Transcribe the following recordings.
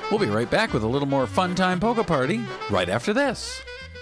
We'll be right back with a little more Fun Time Polka Party right after this.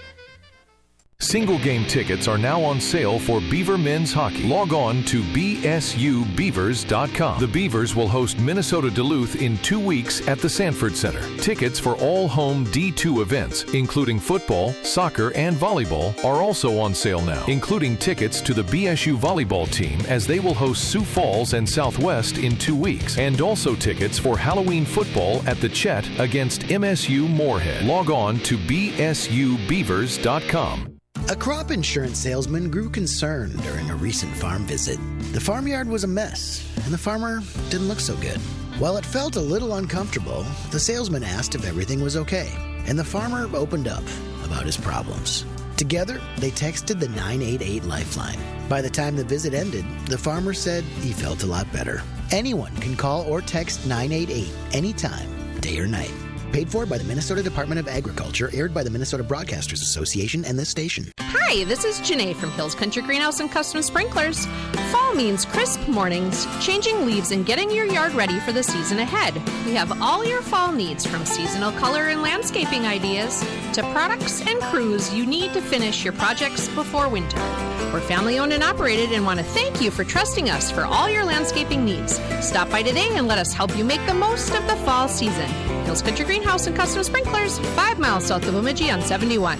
Single game tickets are now on sale for Beaver Men's Hockey. Log on to bsubeavers.com. The Beavers will host Minnesota Duluth in 2 weeks at the Sanford Center. Tickets for all home D2 events, including football, soccer, and volleyball, are also on sale now, including tickets to the BSU volleyball team as they will host Sioux Falls and Southwest in 2 weeks, and also tickets for Halloween football at the Chet against MSU Moorhead. Log on to bsubeavers.com. A crop insurance salesman grew concerned during a recent farm visit. The farmyard was a mess, and the farmer didn't look so good. While it felt a little uncomfortable, the salesman asked if everything was okay, and the farmer opened up about his problems. Together, they texted the 988 Lifeline. By the time the visit ended, the farmer said he felt a lot better. Anyone can call or text 988 anytime, day or night. Paid for by the Minnesota Department of Agriculture, aired by the Minnesota Broadcasters Association and this station. Hi, this is Janae from Hills Country Greenhouse and Custom Sprinklers. Fall means crisp mornings, changing leaves, and getting your yard ready for the season ahead. We have all your fall needs, from seasonal color and landscaping ideas to products and crews you need to finish your projects before winter. We're family owned and operated and want to thank you for trusting us for all your landscaping needs. Stop by today and let us help you make the most of the fall season. Hills Country Greenhouse and Custom Sprinklers, 5 miles south of Bemidji on 71.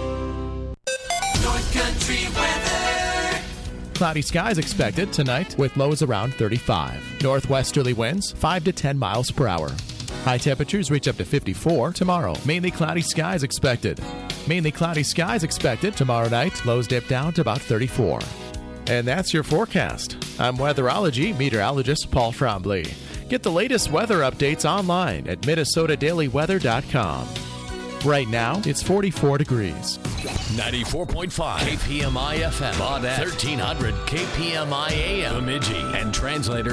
North Country weather. Cloudy skies expected tonight with lows around 35. Northwesterly winds 5 to 10 miles per hour. High temperatures reach up to 54 tomorrow. Mainly cloudy skies expected. Mainly cloudy skies expected tomorrow night. Lows dip down to about 34. And that's your forecast. I'm weatherology meteorologist Paul Frombley. Get the latest weather updates online at minnesotadailyweather.com. Right now, it's 44 degrees. 94.5 KPMI FM, Baudette, 1300 KPMI AM, Bemidji, and translator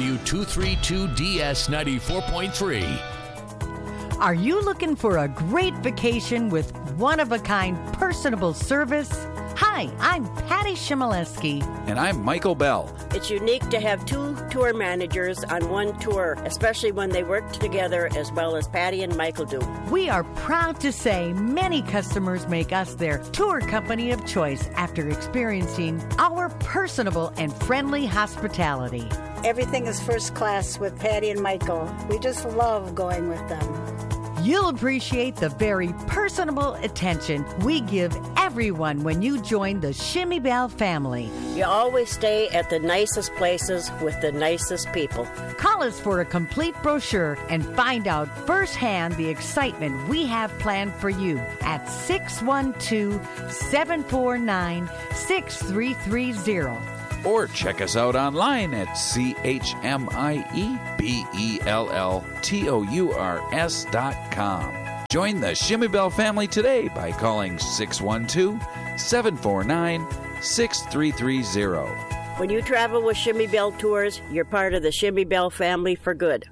W232DS 94.3. Are you looking for a great vacation with one-of-a-kind personable service? Hi, I'm Patty Shimoleski. And I'm Michael Bell. It's unique to have 2 tour managers on one tour, especially when they work together as well as Patty and Michael do. We are proud to say many customers make us their tour company of choice after experiencing our personable and friendly hospitality. Everything is first class with Patty and Michael. We just love going with them. You'll appreciate the very personable attention we give everyone when you join the Shimmy Bell family. You always stay at the nicest places with the nicest people. Call us for a complete brochure and find out firsthand the excitement we have planned for you at 612-749-6330. Or check us out online at CHMIEBELLTOURS.com. Join the Shimmy Bell family today by calling 612-749-6330. When you travel with Shimmy Bell Tours, you're part of the Shimmy Bell family for good.